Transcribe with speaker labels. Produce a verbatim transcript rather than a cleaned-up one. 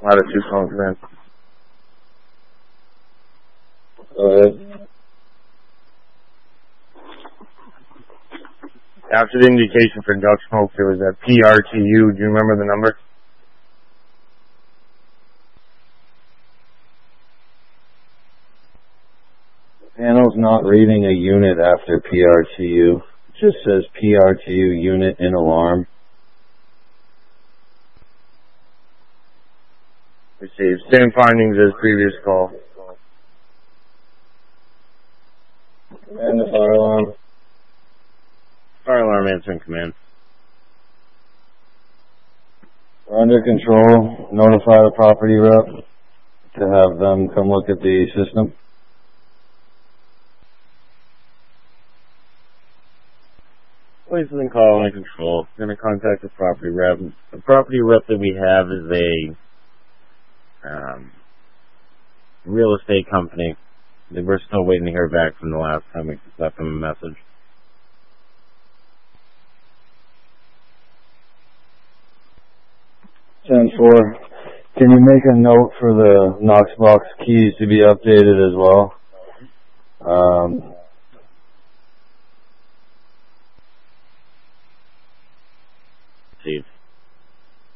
Speaker 1: Latitude calling command.
Speaker 2: Go ahead.
Speaker 1: After the indication for duct smoke, there was that P R T U. Do you remember the number?
Speaker 2: Panel's not reading a unit after P R T U. It just says P R T U unit in alarm.
Speaker 1: Received. Same findings as previous call.
Speaker 2: And the fire alarm.
Speaker 1: Fire alarm answering command.
Speaker 2: We're under control. Notify the property rep to have them come look at the system.
Speaker 1: Police is in call under control. Going to contact the property rep. The property rep that we have is a um, real estate company. We're still waiting to hear back from the last time we left them a message.
Speaker 2: ten four. Can you make a note for the Knox box keys to be updated as well? Um,